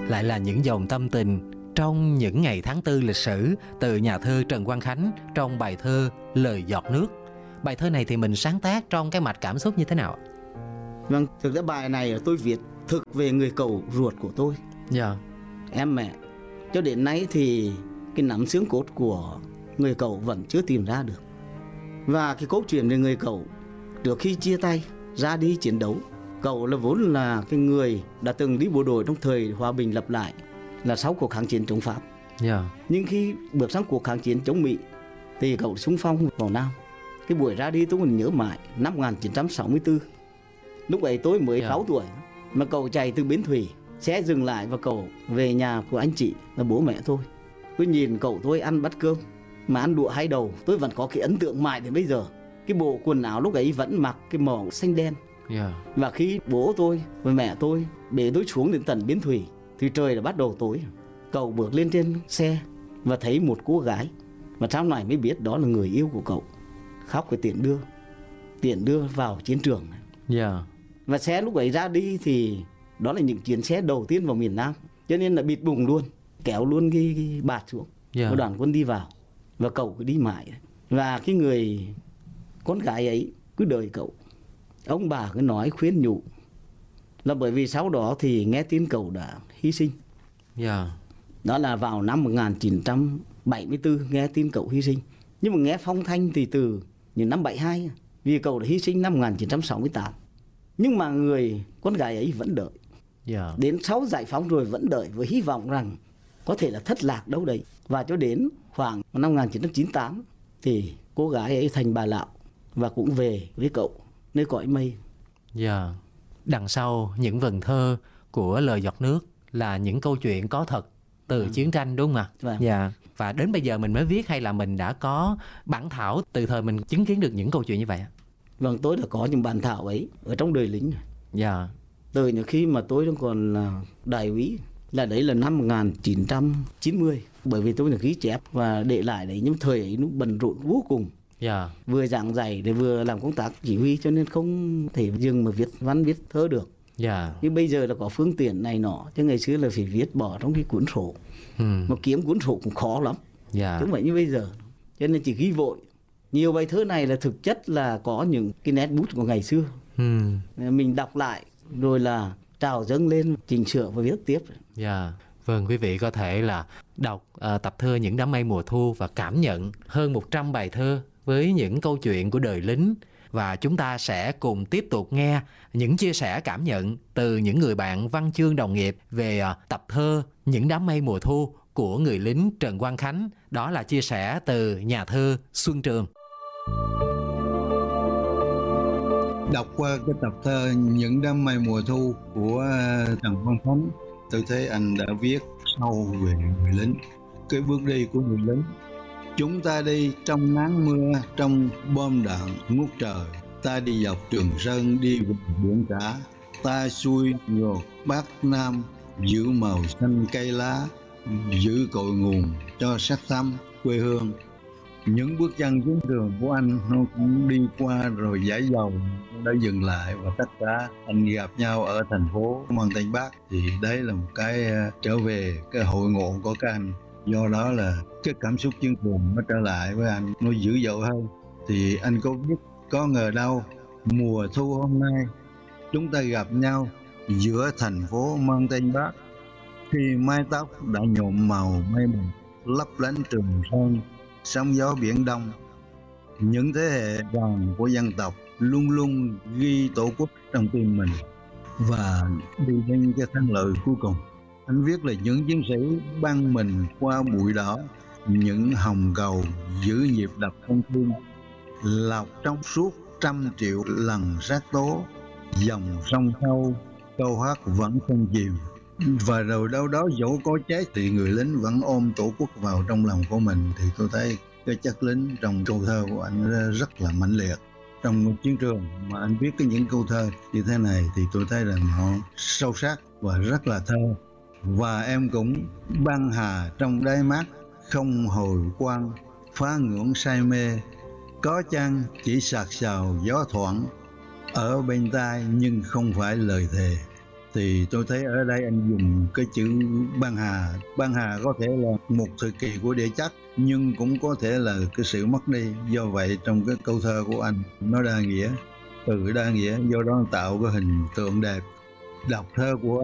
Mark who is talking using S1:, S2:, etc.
S1: lại là những dòng tâm tình trong những ngày tháng 4 lịch sử từ nhà thơ Trần Quang Khánh trong bài thơ Lời Giọt Nước. Bài thơ này thì mình sáng tác trong cái mạch cảm xúc như thế nào?
S2: Vâng, thực ra bài này tôi viết thực về người cậu ruột của tôi.
S1: Dạ.
S2: Em mẹ. Cho đến nay thì cái nắm xương cốt của người cậu vẫn chưa tìm ra được. Và cái câu chuyện về người cậu trước khi chia tay ra đi chiến đấu, cậu là vốn là cái người đã từng đi bộ đội trong thời hòa bình lập lại, là sau cuộc kháng chiến chống Pháp. Nhưng khi bước sang cuộc kháng chiến chống Mỹ thì cậu xung phong vào Nam. Cái buổi ra đi tôi còn nhớ mãi, năm 1964. Lúc ấy tôi mới 6 tuổi mà cậu chạy từ Bến Thủy, xe dừng lại và cậu về nhà của anh chị là bố mẹ tôi. Tôi nhìn cậu tôi ăn bát cơm mà ăn đũa hai đầu, tôi vẫn có cái ấn tượng mãi đến bây giờ. Cái bộ quần áo lúc ấy vẫn mặc cái màu xanh đen. Và khi bố tôi và mẹ tôi bế tôi xuống đến tận Bến Thủy thì trời đã bắt đầu tối. Cậu bước lên trên xe và thấy một cô gái, và sau này mới biết đó là người yêu của cậu. Khóc cái tiện đưa vào chiến trường. Và xe lúc ấy ra đi thì đó là những chuyến xe đầu tiên vào miền Nam, cho nên là bịt bùng luôn, kéo luôn cái bạt xuống. Một đoàn quân đi vào và cậu cứ đi mãi. Và cái người con gái ấy cứ đợi cậu. Ông bà cứ nói khuyên nhủ, là bởi vì sau đó thì nghe tin cậu đã hy sinh. Đó là vào năm 1974 nghe tin cậu hy sinh. Nhưng mà nghe phong thanh thì từ những năm 72, vì cậu đã hy sinh năm 1968. Nhưng mà người con gái ấy vẫn đợi. Đến sau giải phóng rồi vẫn đợi với hy vọng rằng có thể là thất lạc đâu đấy. Và cho đến khoảng năm 1998 thì cô gái ấy thành bà lão và cũng về với cậu nơi cõi mây.
S1: Đằng sau những vần thơ của Lời Giọt Nước là những câu chuyện có thật từ chiến tranh, đúng không ạ? Và đến bây giờ mình mới viết, hay là mình đã có bản thảo từ thời mình chứng kiến được những câu chuyện như vậy?
S2: Vâng, tôi đã có những bản thảo ấy ở trong đời lính. Từ những khi mà tôi còn là đại úy, là đấy là năm 1990. Bởi vì tôi là ghi chép và để lại đấy, nhưng thời ấy nó bận rộn vô cùng. Vừa giảng dạy để vừa làm công tác chỉ huy, cho nên không thể dừng mà viết văn viết thơ được. Nhưng bây giờ là có phương tiện này nọ, chứ ngày xưa là phải viết bỏ trong cái cuốn sổ. Mà kiếm cuốn sổ cũng khó lắm, chứ không phải như bây giờ. Cho nên chỉ ghi vội. Nhiều bài thơ này là thực chất là có những cái nét bút của ngày xưa. Mình đọc lại rồi là trào dâng lên, chỉnh sửa và viết tiếp.
S1: Vâng, quý vị có thể là đọc tập thơ Những Đám Mây Mùa Thu và cảm nhận hơn 100 bài thơ với những câu chuyện của đời lính. Và chúng ta sẽ cùng tiếp tục nghe những chia sẻ cảm nhận từ những người bạn văn chương đồng nghiệp về tập thơ Những Đám Mây Mùa Thu của người lính Trần Quang Khánh. Đó là chia sẻ từ nhà thơ Xuân Trường.
S3: Đọc qua cái tập thơ Những Đám Mây Mùa Thu của Trần Quang Khánh, tôi thấy anh đã viết sâu về người lính, cái bước đi của người lính. Chúng ta đi trong nắng mưa, trong bom đạn ngút trời. Ta đi dọc Trường Sơn, đi về biển cả. Ta xuôi ngược Bắc Nam, giữ màu xanh cây lá, giữ cội nguồn cho sắc thắm quê hương. Những bước chân chiến trường của anh nó cũng đi qua rồi giải dầu đã dừng lại, và tất cả anh gặp nhau ở thành phố Mang Tên Bắc. Thì đấy là một cái trở về cái hội ngộ của các anh. Do đó là cái cảm xúc chiến trường nó trở lại với anh, nó dữ dội hơn. Thì anh có biết, có ngờ đâu mùa thu hôm nay chúng ta gặp nhau giữa thành phố Mang Tên Bắc, khi mái tóc đã nhuộm màu mây bạc lấp lánh Trường Sơn, sóng gió biển Đông. Những thế hệ vàng của dân tộc luôn luôn ghi tổ quốc trong tim mình và đi đến cái thắng lợi cuối cùng. Anh viết là những chiến sĩ băng mình qua bụi đỏ, những hồng cầu giữ nhịp đập con tim, lọc trong suốt 100 triệu lần sát tố, dòng sông sâu câu hát vẫn không chìm. Và rồi đâu đó dẫu có chết thì người lính vẫn ôm tổ quốc vào trong lòng của mình. Thì tôi thấy cái chất lính trong câu thơ của anh rất là mãnh liệt. Trong chiến trường mà anh viết những câu thơ như thế này thì tôi thấy rằng họ sâu sắc và rất là thơ. Và em cũng băng hà trong đáy mắt, không hồi quang, phá ngưỡng say mê. Có chăng chỉ sạc sào gió thoảng, ở bên tai nhưng không phải lời thề. thì tôi thấy ở đây anh dùng cái chữ băng hà. Băng hà có thể là một thời kỳ của địa chất, nhưng cũng có thể là cái sự mất đi. Do vậy trong cái câu thơ của anh nó đa nghĩa, từ đa nghĩa, do đó tạo cái hình tượng đẹp. Đọc thơ của